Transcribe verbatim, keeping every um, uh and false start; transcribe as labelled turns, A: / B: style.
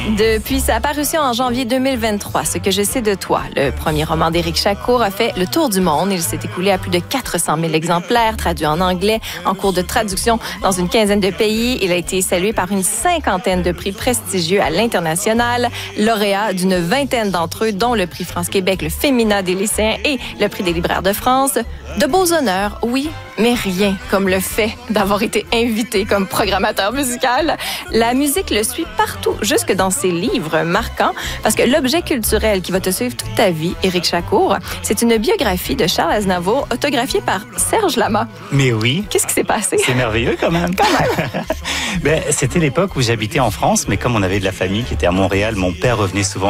A: Depuis sa parution en janvier deux mille vingt-trois, Ce que je sais de toi, le premier roman d'Éric Chacour, a fait le tour du monde. Il s'est écoulé à plus de quatre cent mille exemplaires, traduit en anglais, en cours de traduction dans une quinzaine de pays. Il a été salué par une cinquantaine de prix prestigieux à l'international, lauréat d'une vingtaine d'entre eux, dont le prix France-Québec, le Fémina des lycéens et le prix des libraires de France. De beaux honneurs, oui, mais rien comme le fait d'avoir été invité comme programmateur musical. La musique le suit partout, jusque dans ses livres marquants, parce que l'objet culturel qui va te suivre toute ta vie, Éric Chacour, c'est une biographie de Charles Aznavour, autographiée par Serge Lama.
B: Mais oui.
A: Qu'est-ce qui s'est passé?
B: C'est merveilleux quand même.
A: Quand même.
B: ben, c'était l'époque où j'habitais en France, mais comme on avait de la famille qui était à Montréal, mon père revenait souvent